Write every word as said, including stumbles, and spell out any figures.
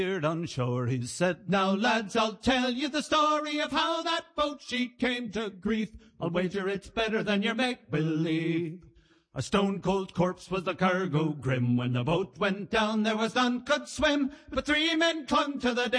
On shore he said, "Now lads, I'll tell you the story of how that boat she came to grief. I'll wager it's better than your make-believe. A stone-cold corpse was the cargo grim. When the boat went down there was none could swim, but three men clung to the deck.